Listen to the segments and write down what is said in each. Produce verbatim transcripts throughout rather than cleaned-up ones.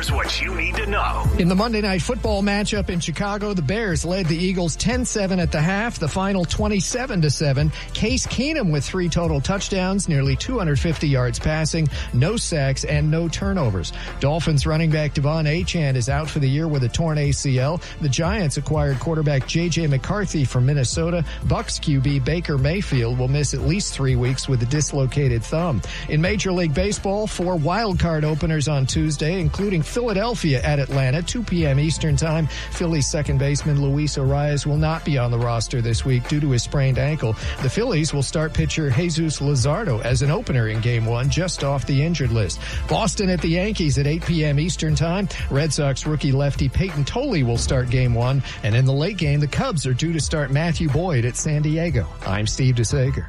Here's what you need to know. In the Monday Night Football matchup in Chicago, the Bears led the Eagles ten seven at the half, the final twenty-seven to seven. Case Keenum with three total touchdowns, nearly two hundred fifty yards passing, no sacks, and no turnovers. Dolphins running back Devon Achane is out for the year with a torn A C L. The Giants acquired quarterback J J McCarthy from Minnesota. Bucs Q B Baker Mayfield will miss at least three weeks with a dislocated thumb. In Major League Baseball, four wild card openers on Tuesday, including Philadelphia at Atlanta, two p.m. Eastern Time. Phillies second baseman Luis Arias will not be on the roster this week due to his sprained ankle. The Phillies will start pitcher Jesus Luzardo as an opener in Game one, just off the injured list. Boston at the Yankees at eight p.m. Eastern Time. Red Sox rookie lefty Peyton Tolley will start Game one. And in the late game, the Cubs are due to start Matthew Boyd at San Diego. I'm Steve DeSager.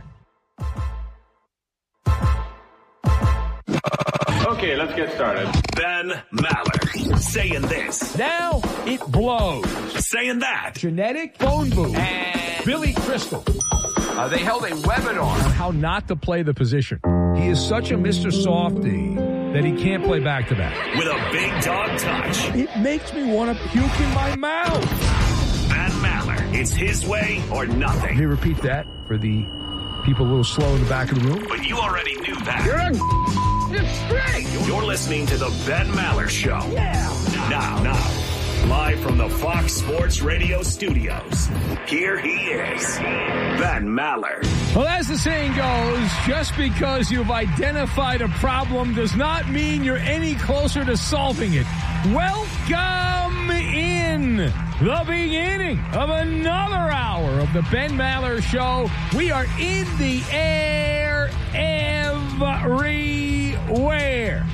Okay, let's get started. Ben Maller saying this. Now it blows. Saying that. Genetic phone booth. And Billy Crystal. Uh, they held a webinar on how not to play the position. He is such a Mister Softy that he can't play back-to-back. With a big dog touch. It makes me want to puke in my mouth. Ben Maller. It's his way or nothing. Can you repeat that for the people a little slow in the back of the room? But you already knew that. You're a It's great. You're listening to the Ben Maller Show. Yeah. Now, now, live from the Fox Sports Radio studios, here he is, Ben Maller. Well, as the saying goes, just because you've identified a problem does not mean you're any closer to solving it. Welcome in the beginning of another hour of the Ben Maller Show. We are in the air everywhere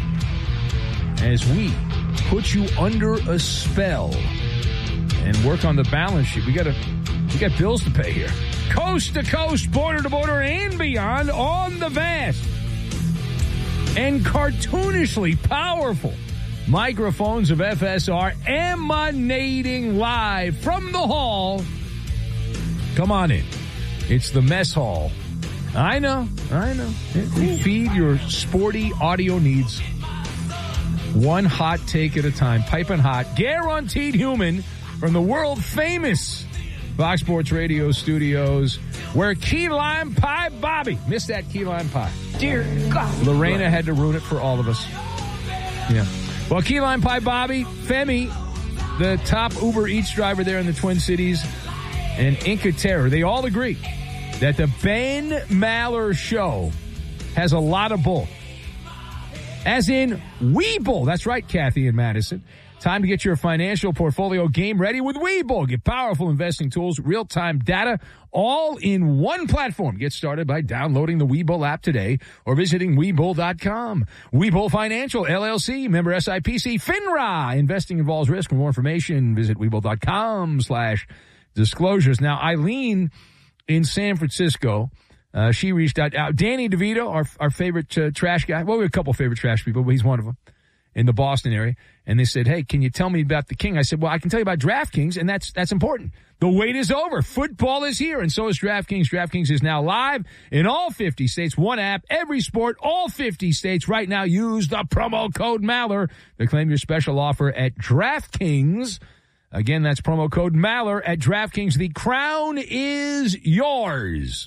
as we put you under a spell and work on the balance sheet. We got to, we got bills to pay here. Coast to coast, border to border, and beyond on the vast and cartoonishly powerful microphones of F S R emanating live from the hall. Come on in. It's the mess hall. I know, I know. We feed your sporty audio needs one hot take at a time, piping hot, guaranteed human from the world famous Fox Sports Radio studios, where Key Lime Pie Bobby missed that Key Lime Pie. Dear God. Lorena had to ruin it for all of us. Yeah. Well, Key Lime Pie Bobby, Femi, the top Uber Eats driver there in the Twin Cities, and Inca Terror, they all agree that the Ben Maller Show has a lot of bull. As in Webull. That's right, Kathy and Madison. Time to get your financial portfolio game ready with Webull. Get powerful investing tools, real-time data, all in one platform. Get started by downloading the Webull app today or visiting Webull dot com. Webull Financial, L L C, member S I P C, FINRA. Investing involves risk. For more information, visit Webull dot com slash disclosures. Now, Eileen in San Francisco, uh, she reached out. Uh, Danny DeVito, our, our favorite uh, trash guy. Well, we have a couple favorite trash people, but he's one of them. In the Boston area, and they said, hey, can you tell me about the King? I said, well, I can tell you about DraftKings, and that's that's important. The wait is over. Football is here, and so is DraftKings. DraftKings is now live in all fifty states. One app, every sport, all fifty states. Right now, use the promo code Maller to claim your special offer at DraftKings. Again, that's promo code Maller at DraftKings. The crown is yours.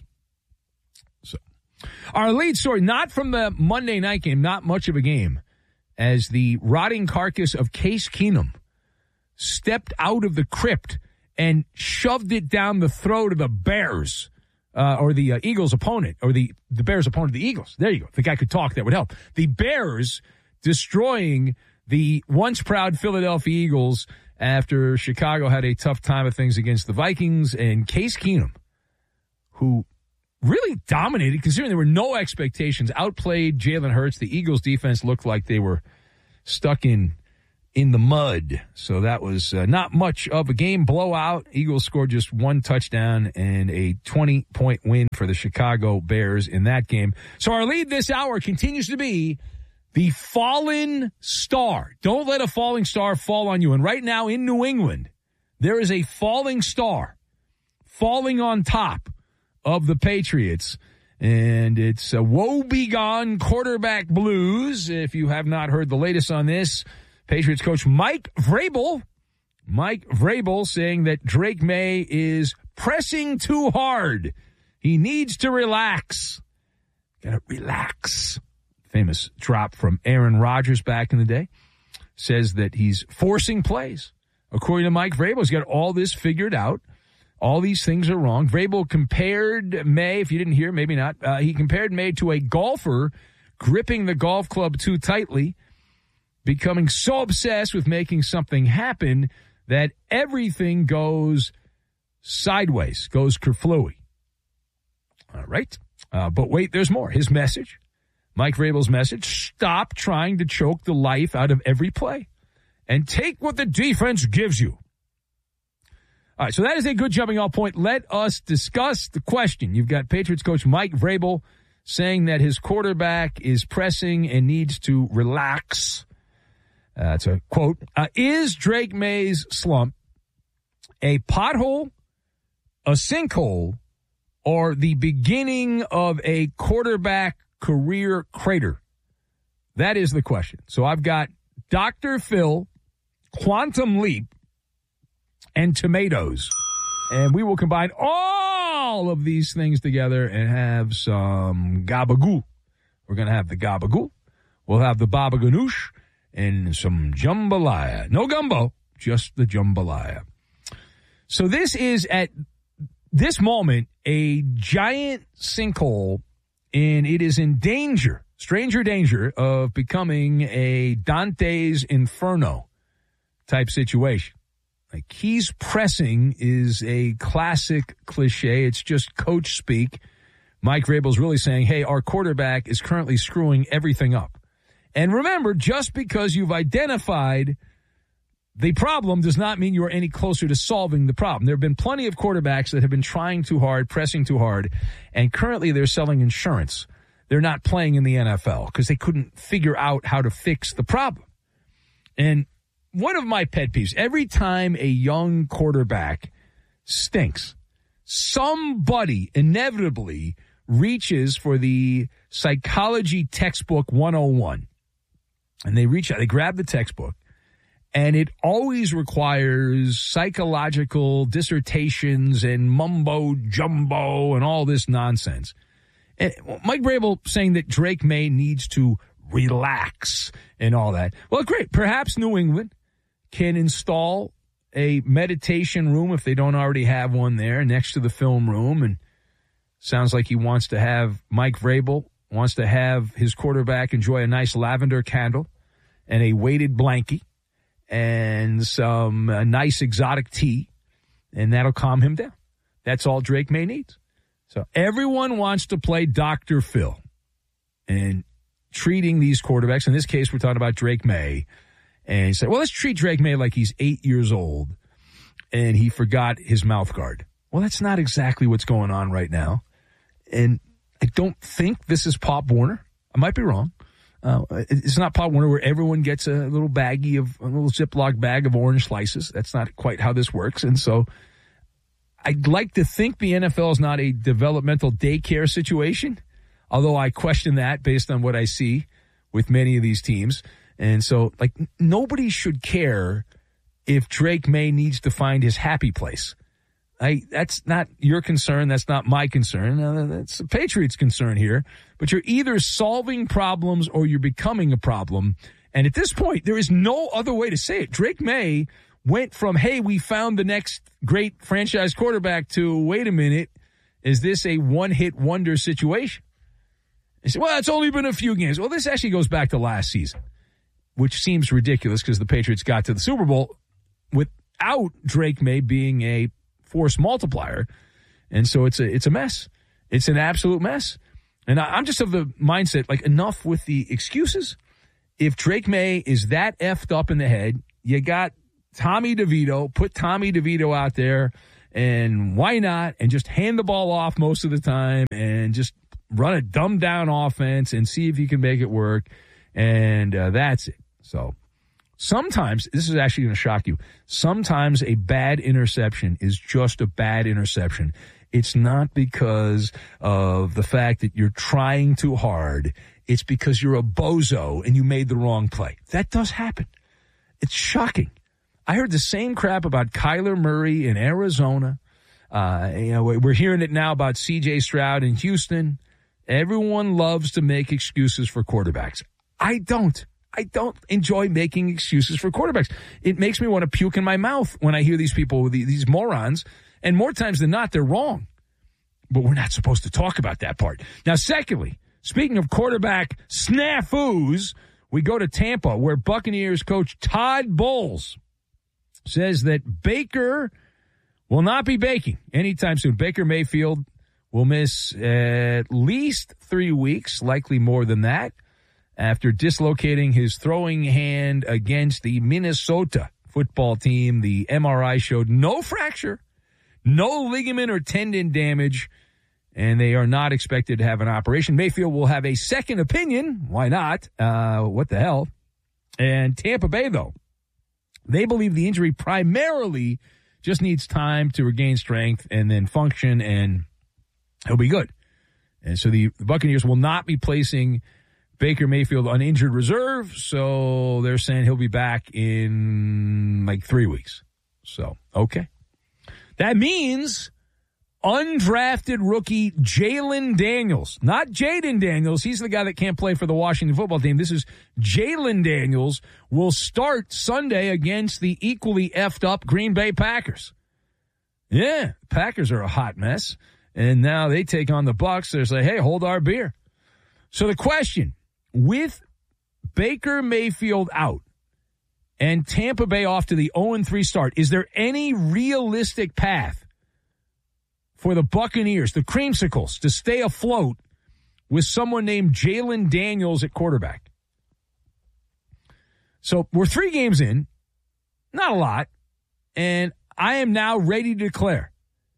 So, our lead story, not from the Monday night game, not much of a game, as the rotting carcass of Case Keenum stepped out of the crypt and shoved it down the throat of the Bears, uh, or the uh, Eagles' opponent, or the, the Bears' opponent, the Eagles. There you go. If the guy could talk, that would help. The Bears destroying the once proud Philadelphia Eagles after Chicago had a tough time of things against the Vikings, and Case Keenum, who really dominated, considering there were no expectations, outplayed Jalen Hurts. The Eagles' defense looked like they were stuck in in the mud. So that was uh, not much of a game. Blowout. Eagles scored just one touchdown and a twenty-point win for the Chicago Bears in that game. So our lead this hour continues to be the fallen star. Don't let a falling star fall on you. And right now in New England, there is a falling star falling on top of the Patriots, and it's a woe-begone quarterback blues. If you have not heard the latest on this, Patriots coach Mike Vrabel. Mike Vrabel saying that Drake May is pressing too hard. He needs to relax. Gotta relax. Famous drop from Aaron Rodgers back in the day. Says that he's forcing plays. According to Mike Vrabel, he's got all this figured out. All these things are wrong. Vrabel compared May, if you didn't hear, maybe not, uh, he compared May to a golfer gripping the golf club too tightly, becoming so obsessed with making something happen that everything goes sideways, goes kerflooey. All right. Uh, but wait, there's more. His message, Mike Vrabel's message, stop trying to choke the life out of every play and take what the defense gives you. All right, so that is a good jumping off point. Let us discuss the question. You've got Patriots coach Mike Vrabel saying that his quarterback is pressing and needs to relax. Uh, that's a quote. Uh, is Drake May's slump a pothole, a sinkhole, or the beginning of a quarterback career crater? That is the question. So I've got Doctor Phil, Quantum Leap, and tomatoes. And we will combine all of these things together and have some gabagool. We're going to have the gabagool. We'll have the baba ganoush and some jambalaya. No gumbo, just the jambalaya. So this is, at this moment, a giant sinkhole, and it is in danger, stranger danger, of becoming a Dante's Inferno type situation. Like, he's pressing is a classic cliche. It's just coach speak. Mike Vrabel's really saying, hey, our quarterback is currently screwing everything up. And remember, just because you've identified the problem does not mean you're any closer to solving the problem. There have been plenty of quarterbacks that have been trying too hard, pressing too hard, and currently they're selling insurance. They're not playing in the N F L because they couldn't figure out how to fix the problem. And one of my pet peeves, every time a young quarterback stinks, somebody inevitably reaches for the psychology textbook one oh one. And they reach out, they grab the textbook, and it always requires psychological dissertations and mumbo jumbo and all this nonsense. And Mike Vrabel saying that Drake May needs to relax and all that. Well, great. Perhaps New England can install a meditation room if they don't already have one there next to the film room. And sounds like he wants to have, Mike Vrabel wants to have his quarterback enjoy a nice lavender candle and a weighted blankie and some a nice exotic tea, and that'll calm him down. That's all Drake May needs. So everyone wants to play Doctor Phil and treating these quarterbacks. In this case, we're talking about Drake May. And he said, well, let's treat Drake May like he's eight years old and he forgot his mouth guard. Well, that's not exactly what's going on right now. And I don't think this is Pop Warner. I might be wrong. Uh, it's not Pop Warner where everyone gets a little baggie of, a little Ziploc bag of orange slices. That's not quite how this works. And so I'd like to think the N F L is not a developmental daycare situation, although I question that based on what I see with many of these teams. And so, like, nobody should care if Drake May needs to find his happy place. I, that's not your concern. That's not my concern. Uh, that's the Patriots' concern here. But you're either solving problems or you're becoming a problem. And at this point, there is no other way to say it. Drake May went from, hey, we found the next great franchise quarterback to, wait a minute, is this a one-hit wonder situation? He said, well, it's only been a few games. Well, this actually goes back to last season, which seems ridiculous because the Patriots got to the Super Bowl without Drake May being a force multiplier. And so it's a it's a mess. It's an absolute mess. And I, I'm just of the mindset, like, enough with the excuses. If Drake May is that effed up in the head, you got Tommy DeVito. Put Tommy DeVito out there, and why not? And just hand the ball off most of the time and just run a dumbed-down offense and see if you can make it work. And uh, that's it. So sometimes, this is actually going to shock you, sometimes a bad interception is just a bad interception. It's not because of the fact that you're trying too hard. It's because you're a bozo and you made the wrong play. That does happen. It's shocking. I heard the same crap about Kyler Murray in Arizona. Uh, you know, we're hearing it now about C J Stroud in Houston. Everyone loves to make excuses for quarterbacks. I don't. I don't enjoy making excuses for quarterbacks. It makes me want to puke in my mouth when I hear these people, these morons. And more times than not, they're wrong. But we're not supposed to talk about that part. Now, secondly, speaking of quarterback snafus, we go to Tampa, where Buccaneers coach Todd Bowles says that Baker will not be baking anytime soon. Baker Mayfield will miss at least three weeks, likely more than that, after dislocating his throwing hand against the Minnesota football team. The M R I showed no fracture, no ligament or tendon damage, and they are not expected to have an operation. Mayfield will have a second opinion. Why not? Uh, what the hell? And Tampa Bay, though, they believe the injury primarily just needs time to regain strength and then function, and he'll be good. And so the, the Buccaneers will not be placing Baker Mayfield on injured reserve, so they're saying he'll be back in like three weeks. So, okay. That means undrafted rookie Jalen Daniels, not Jaden Daniels. He's the guy that can't play for the Washington football team. This is Jalen Daniels, will start Sunday against the equally effed up Green Bay Packers. Yeah, Packers are a hot mess. And now they take on the Bucs. They're like, hey, hold our beer. So the question, with Baker Mayfield out and Tampa Bay off to the oh and three start, is there any realistic path for the Buccaneers, the Creamsicles, to stay afloat with someone named Jalen Daniels at quarterback? So we're three games in, not a lot, and I am now ready to declare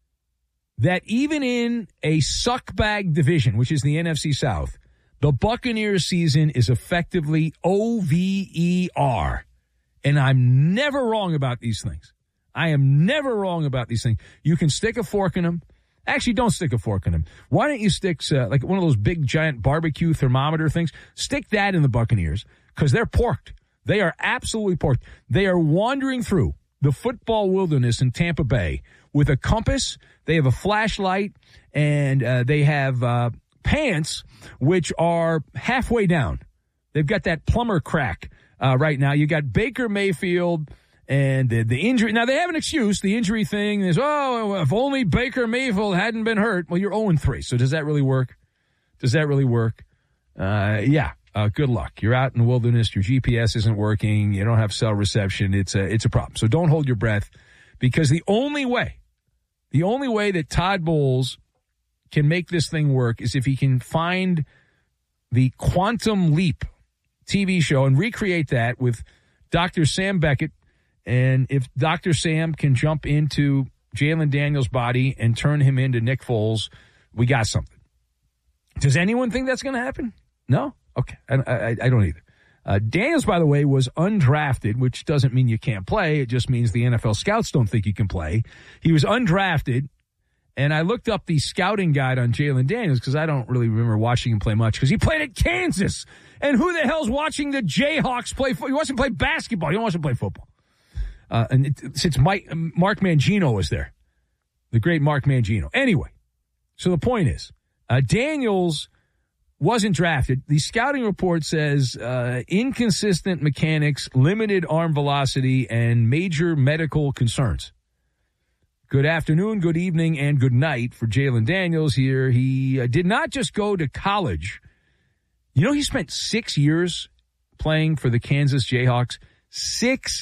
that even in a suckbag division, which is the N F C South, the Buccaneers season is effectively O V E R. And I'm never wrong about these things. I am never wrong about these things. You can stick a fork in them. Actually, don't stick a fork in them. Why don't you stick uh, like one of those big, giant barbecue thermometer things? Stick that in the Buccaneers, because they're porked. They are absolutely porked. They are wandering through the football wilderness in Tampa Bay with a compass. They have a flashlight, and uh, they have uh, pants which are halfway down. They've got that plumber crack uh, right now. You got Baker Mayfield and the, the injury. Now, they have an excuse. The injury thing is, oh, if only Baker Mayfield hadn't been hurt. Well, you're oh and three, so does that really work? Does that really work? Uh, yeah, uh, good luck. You're out in the wilderness. Your G P S isn't working. You don't have cell reception. It's a, it's a problem. So don't hold your breath, because the only way, the only way that Todd Bowles can make this thing work is if he can find the Quantum Leap T V show and recreate that with Doctor Sam Beckett. And if Doctor Sam can jump into Jalen Daniels' body and turn him into Nick Foles, we got something. Does anyone think that's going to happen? No? Okay. I, I, I don't either. Uh, Daniels, by the way, was undrafted, which doesn't mean you can't play. It just means the N F L scouts don't think you can play. He was undrafted, and I looked up the scouting guide on Jalen Daniels because I don't really remember watching him play much, because he played at Kansas. And who the hell's watching the Jayhawks play football? He wants to play basketball. He wants to play football. Uh, and it, since Mike, Mark Mangino was there, the great Mark Mangino. Anyway, so the point is, uh, Daniels wasn't drafted. The scouting report says uh, inconsistent mechanics, limited arm velocity, and major medical concerns. Good afternoon, good evening, and good night for Jalen Daniels here. He uh, did not just go to college. You know, he spent six years playing for the Kansas Jayhawks. Six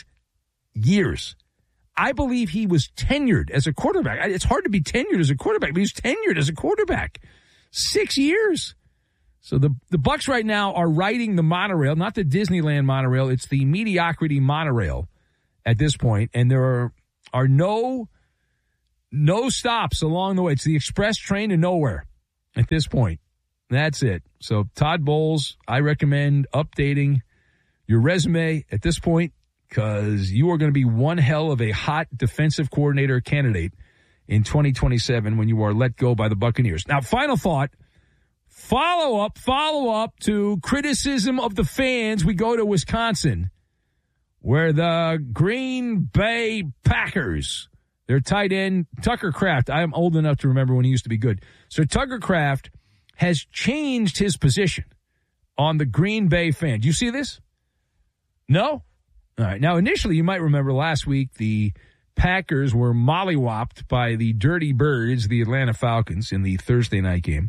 years. I believe he was tenured as a quarterback. It's hard to be tenured as a quarterback, but he's tenured as a quarterback. Six years. So the, the Bucs right now are riding the monorail, not the Disneyland monorail. It's the mediocrity monorail at this point, and there are, are no, no stops along the way. It's the express train to nowhere at this point. That's it. So Todd Bowles, I recommend updating your resume at this point, because you are going to be one hell of a hot defensive coordinator candidate in twenty twenty-seven when you are let go by the Buccaneers. Now, final thought, follow up, follow up to criticism of the fans. We go to Wisconsin, where the Green Bay Packers, their tight end, Tucker Kraft, I'm old enough to remember when he used to be good. So Tucker Kraft has changed his position on the Green Bay fan. Do you see this? No? All right. Now, initially, you might remember last week the Packers were mollywopped by the Dirty Birds, the Atlanta Falcons, in the Thursday night game.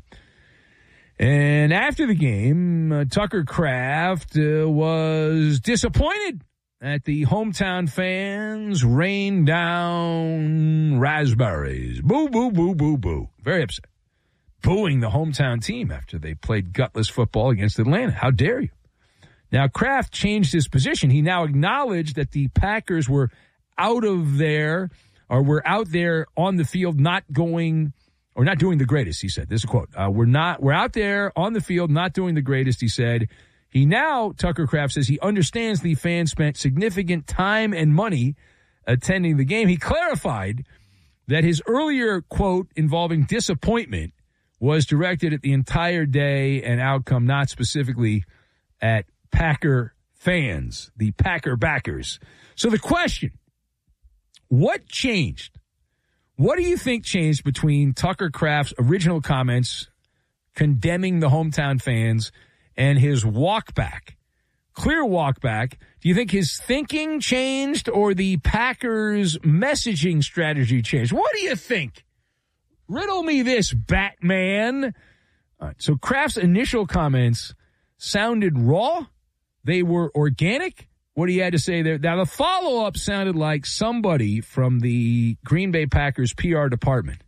And after the game, uh, Tucker Kraft uh, was disappointed at the hometown fans rain down raspberries. Boo, boo, boo, boo, boo. Very upset. Booing the hometown team after they played gutless football against Atlanta. How dare you? Now, Kraft changed his position. He now acknowledged that the Packers were out of there, or were out there on the field not going, or not doing the greatest, he said. This is a quote. Uh, we're not, we're out there on the field not doing the greatest, he said. He now, Tucker Kraft says, he understands the fans spent significant time and money attending the game. He clarified that his earlier quote involving disappointment was directed at the entire day and outcome, not specifically at Packer fans, the Packer backers. So the question, what changed? What do you think changed between Tucker Kraft's original comments condemning the hometown fans and his walk back, clear walk back? Do you think his thinking changed or the Packers' messaging strategy changed? What do you think? Riddle me this, Batman. All right, so Kraft's initial comments sounded raw. They were organic. What he had to say there. Now, the follow-up sounded like somebody from the Green Bay Packers P R department.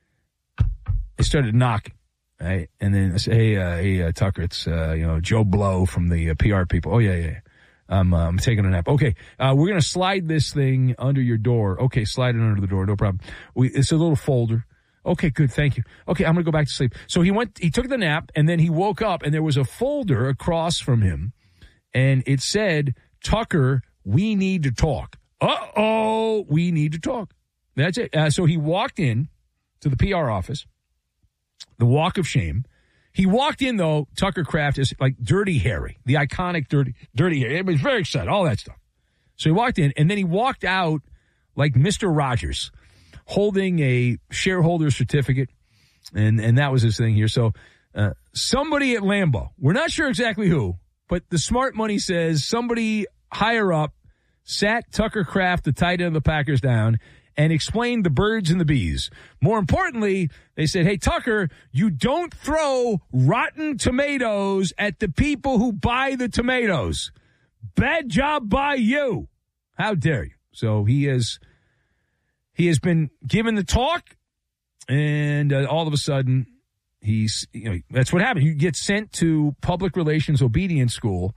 They started knocking, right? And then I said, hey, uh, hey, uh, Tucker, it's, uh, you know, Joe Blow from the uh, P R people. Oh, yeah, yeah, yeah. I'm, uh, I'm taking a nap. Okay, uh, we're going to slide this thing under your door. Okay, slide it under the door. No problem. We, it's a little folder. Okay, good. Thank you. Okay, I'm going to go back to sleep. So he went, he took the nap, and then he woke up, and there was a folder across from him, and it said, Tucker, we need to talk. Uh-oh, we need to talk. That's it. Uh, so he walked in to the P R office, the walk of shame. He walked in, though, Tucker Kraft is like Dirty Harry, the iconic Dirty Dirty Harry. Everybody's very excited, all that stuff. So he walked in, and then he walked out like Mister Rogers, holding a shareholder certificate, and, and that was his thing here. So uh, somebody at Lambeau, we're not sure exactly who, but the smart money says somebody higher up sat Tucker Kraft, the tight end of the Packers, down and explained the birds and the bees. More importantly, they said, hey, Tucker, you don't throw rotten tomatoes at the people who buy the tomatoes. Bad job by you. How dare you? So he has, he has been given the talk, and uh, all of a sudden, He's, you know, that's what happened. You get sent to public relations obedience school,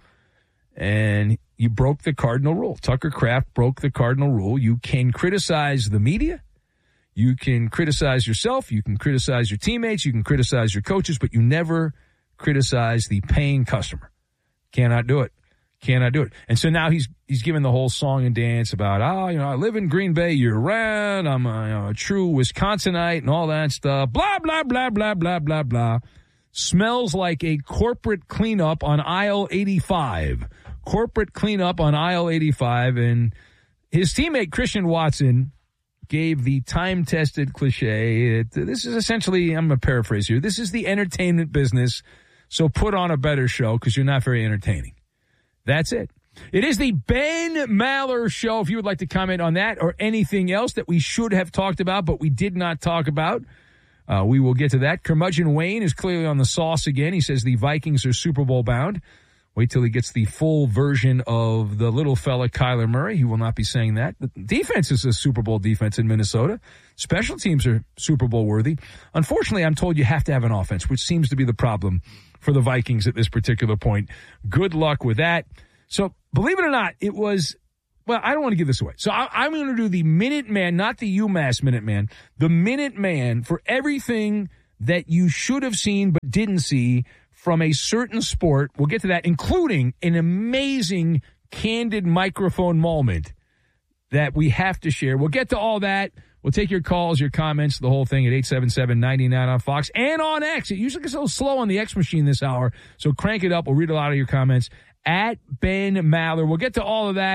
and you broke the cardinal rule. Tucker Kraft broke the cardinal rule. You can criticize the media. You can criticize yourself. You can criticize your teammates. You can criticize your coaches, but you never criticize the paying customer. Cannot do it. Cannot do it. And so now he's he's given the whole song and dance about, oh, you know, I live in Green Bay year round. I'm a, you know, a true Wisconsinite and all that stuff. Blah, blah, blah, blah, blah, blah, blah. Smells like a corporate cleanup on aisle eighty-five. Corporate cleanup on aisle eighty-five. And his teammate Christian Watson gave the time-tested cliche. It, this is essentially, I'm going to paraphrase here, this is the entertainment business, so put on a better show because you're not very entertaining. That's it. It is the Ben Maller Show. If you would like to comment on that or anything else that we should have talked about but we did not talk about, uh, we will get to that. Curmudgeon Wayne is clearly on the sauce again. He says the Vikings are Super Bowl bound. Wait till he gets the full version of the little fella, Kyler Murray. He will not be saying that. The defense is a Super Bowl defense in Minnesota. Special teams are Super Bowl worthy. Unfortunately, I'm told you have to have an offense, which seems to be the problem for the Vikings at this particular point. Good luck with that. So, believe it or not, it was, well, I don't want to give this away. So, I, I'm going to do the Minuteman, not the UMass Minuteman, the Minuteman for everything that you should have seen but didn't see from a certain sport. We'll get to that, including an amazing candid microphone moment that we have to share. We'll get to all that. We'll take your calls, your comments, the whole thing at eight seven seven, nine nine on Fox and on X. It usually gets a little slow on the X machine this hour, so crank it up. We'll read a lot of your comments at Ben Maller. We'll get to all of that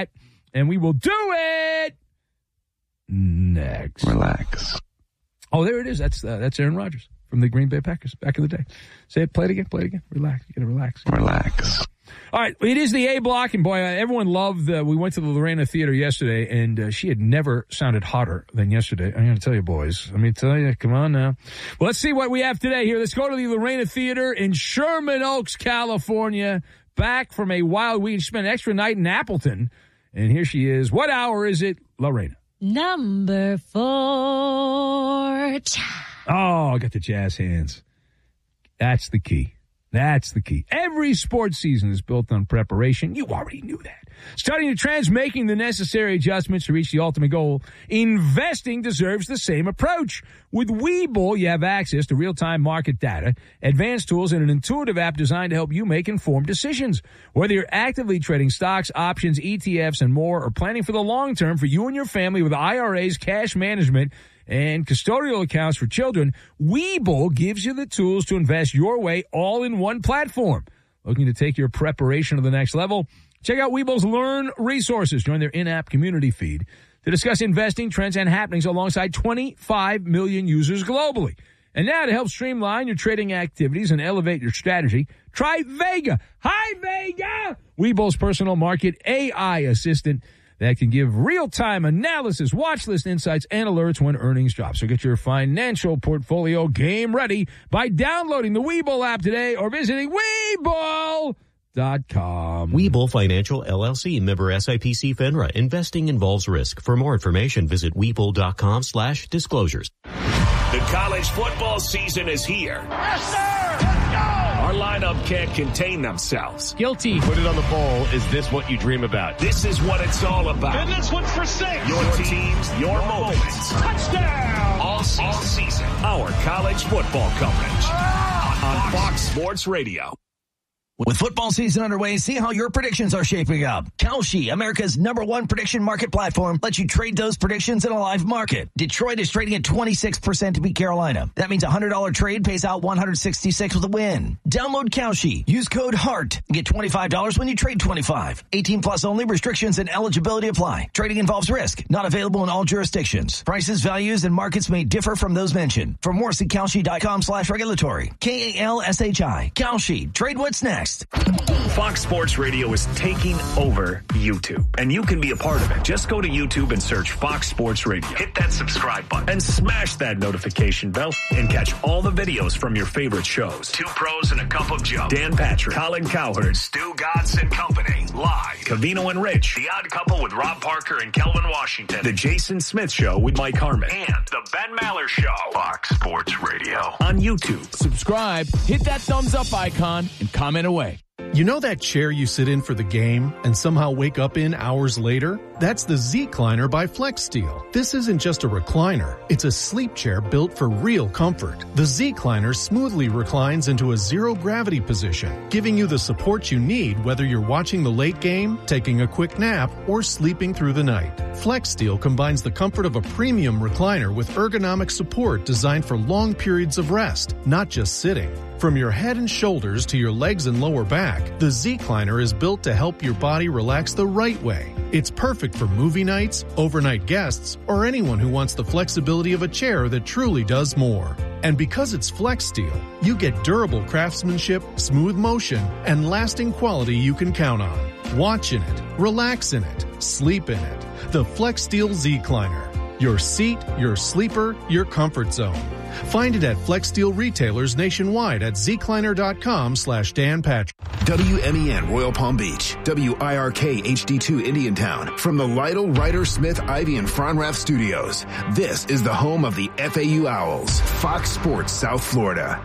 and we will do it next. Relax. Oh, there it is. That's uh, that's Aaron Rodgers from the Green Bay Packers back in the day. Say it. Play it again. Play it again. Relax. You got to relax. Relax. All right. It is the A block, and boy, uh, everyone loved. Uh, we went to the Lorena Theater yesterday, and uh, she had never sounded hotter than yesterday. I'm going to tell you, boys. Let me tell you. Come on now. Well, let's see what we have today here. Let's go to the Lorena Theater in Sherman Oaks, California. Back from a wild week. She spent an extra night in Appleton, and here she is. What hour is it, Lorena? Number four. Oh, I got the jazz hands. That's the key. That's the key. Every sports season is built on preparation. You already knew that. Studying the trends, making the necessary adjustments to reach the ultimate goal. Investing deserves the same approach. With Webull, you have access to real-time market data, advanced tools, and an intuitive app designed to help you make informed decisions. Whether you're actively trading stocks, options, E T Fs, and more, or planning for the long term for you and your family with I R As, cash management, and custodial accounts for children, Webull gives you the tools to invest your way all in one platform. Looking to take your preparation to the next level? Check out Webull's Learn resources. Join their in-app community feed to discuss investing trends and happenings alongside twenty-five million users globally. And now to help streamline your trading activities and elevate your strategy, try Vega. Hi, Vega! Webull's personal market A I assistant that can give real-time analysis, watch list insights, and alerts when earnings drop. So get your financial portfolio game ready by downloading the Webull app today or visiting Webull dot com. Webull Financial, L L C, member S I P C FINRA. Investing involves risk. For more information, visit Webull dot com slash disclosures. The college football season is here. Yes, sir! Let's go! Our lineup can't contain themselves. Guilty. Put it on the bowl. Is this what you dream about? This is what it's all about. And this one's for six. Your teams, your moments. Touchdown! All season. All season. Our college football coverage on Fox Sports Radio. With football season underway, see how your predictions are shaping up. Kalshi, America's number one prediction market platform, lets you trade those predictions in a live market. Detroit is trading at twenty-six percent to beat Carolina. That means a one hundred dollars trade pays out one hundred sixty-six with a win. Download Kalshi. Use code HEART and get twenty-five dollars when you trade twenty-five. eighteen plus only. Restrictions and eligibility apply. Trading involves risk. Not available in all jurisdictions. Prices, values, and markets may differ from those mentioned. For more, see Kalshi dot com slash regulatory. K A L S H I. Kalshi. Trade what's next. Fox Sports Radio is taking over YouTube, and you can be a part of it. Just go to YouTube and search Fox Sports Radio. Hit that subscribe button and smash that notification bell and catch all the videos from your favorite shows. Two Pros and a Cup of Joe. Dan Patrick, Colin Cowherd, Stu Godson Company, live. Cavino and Rich, The Odd Couple with Rob Parker and Kelvin Washington. The Jason Smith Show with Mike Harmon. And The Ben Maller Show. Fox Sports Radio on YouTube. Subscribe, hit that thumbs up icon, and comment away. You know that chair you sit in for the game and somehow wake up in hours later? That's the Z-Cliner by FlexSteel. This isn't just a recliner. It's a sleep chair built for real comfort. The Z-Cliner smoothly reclines into a zero-gravity position, giving you the support you need whether you're watching the late game, taking a quick nap, or sleeping through the night. FlexSteel combines the comfort of a premium recliner with ergonomic support designed for long periods of rest, not just sitting. From your head and shoulders to your legs and lower back, the Z-Cliner is built to help your body relax the right way. It's perfect for movie nights, overnight guests, or anyone who wants the flexibility of a chair that truly does more. And because it's FlexSteel, you get durable craftsmanship, smooth motion, and lasting quality you can count on. Watch in it, relax in it, sleep in it. The FlexSteel Z-Cliner. Your seat, your sleeper, your comfort zone. Find it at FlexSteel retailers nationwide at zcliner.com slash Dan Patrick. W M E N Royal Palm Beach, W I R K H D two Indiantown. From the Lytle, Ryder, Smith, Ivy, and Fronrath studios, this is the home of the F A U Owls, Fox Sports South Florida.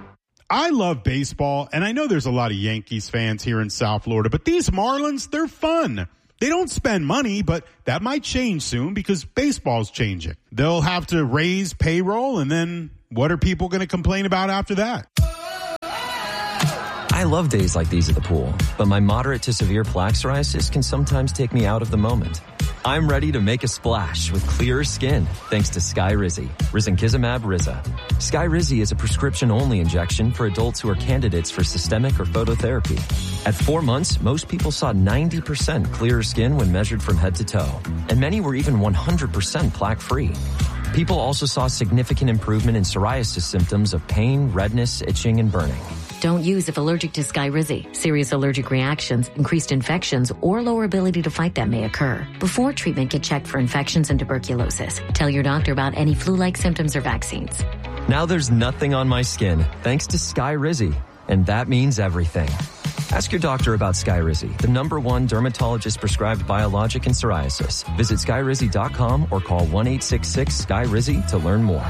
I love baseball, and I know there's a lot of Yankees fans here in South Florida, but these Marlins, they're fun. They don't spend money, but that might change soon because baseball's changing. They'll have to raise payroll, and then what are people going to complain about after that? I love days like these at the pool, but my moderate to severe plaque psoriasis can sometimes take me out of the moment. I'm ready to make a splash with clearer skin thanks to Skyrizi, risankizumab Riza. Skyrizi is a prescription-only injection for adults who are candidates for systemic or phototherapy. At four months, most people saw ninety percent clearer skin when measured from head to toe, and many were even one hundred percent plaque-free. People also saw significant improvement in psoriasis symptoms of pain, redness, itching, and burning. Don't use if allergic to Skyrizi. Serious allergic reactions, increased infections, or lower ability to fight them may occur. Before treatment, get checked for infections and tuberculosis. Tell your doctor about any flu-like symptoms or vaccines. Now there's nothing on my skin thanks to Skyrizi, and that means everything. Ask your doctor about Skyrizi, the number one dermatologist-prescribed biologic in psoriasis. Visit skyrizi dot com or call one eight six six S K Y R I Z Y to learn more.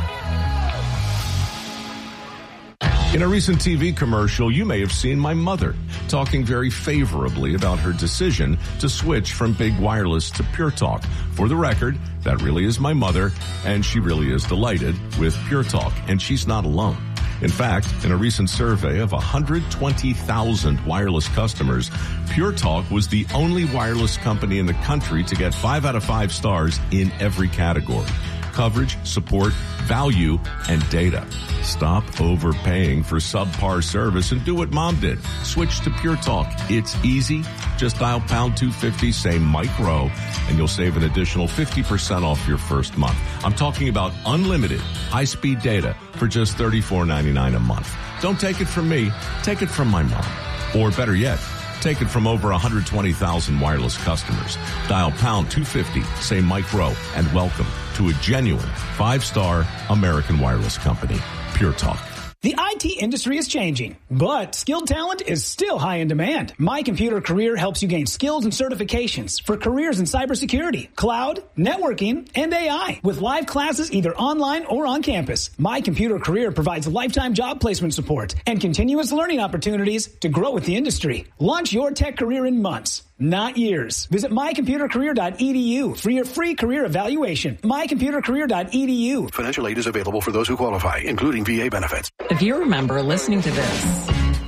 In a recent T V commercial, you may have seen my mother talking very favorably about her decision to switch from Big Wireless to Pure Talk. For the record, that really is my mother, and she really is delighted with Pure Talk, and she's not alone. In fact, in a recent survey of one hundred twenty thousand wireless customers, Pure Talk was the only wireless company in the country to get five out of five stars in every category: coverage, support, value, and data. Stop overpaying for subpar service and do what Mom did. Switch to Pure Talk. It's easy. Just dial pound two fifty, say Mike Rowe, and you'll save an additional fifty percent off your first month. I'm talking about unlimited high-speed data for just thirty-four ninety-nine a month. Don't take it from me. Take it from my mom. Or better yet, take it from over one hundred twenty thousand wireless customers. Dial pound two fifty, say Mike Rowe, and welcome to a genuine five-star American wireless company, Pure Talk. The I T industry is changing, but skilled talent is still high in demand. My Computer Career helps you gain skills and certifications for careers in cybersecurity, cloud, networking, and A I. With live classes either online or on campus, My Computer Career provides lifetime job placement support and continuous learning opportunities to grow with the industry. Launch your tech career in months, not years. Visit my computer career dot e d u for your free career evaluation. my computer career dot e d u. Financial aid is available for those who qualify, including V A benefits. If you remember listening to this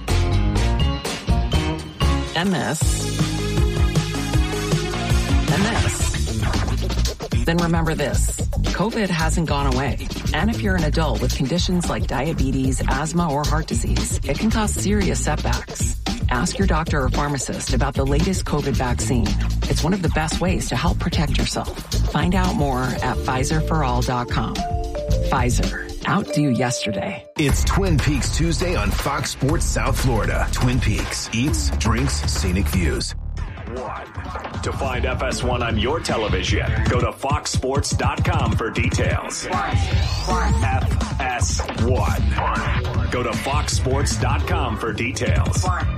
and this and this, then remember this. COVID hasn't gone away. And if you're an adult with conditions like diabetes, asthma, or heart disease, it can cause serious setbacks. Ask your doctor or pharmacist about the latest COVID vaccine. It's one of the best ways to help protect yourself. Find out more at Pfizer for all dot com. Pfizer. Outdo yesterday. It's Twin Peaks Tuesday on Fox Sports South Florida. Twin Peaks. Eats, drinks, scenic views. One. To find F S one on your television, go to fox sports dot com for details. F S one. Go to fox sports dot com for details.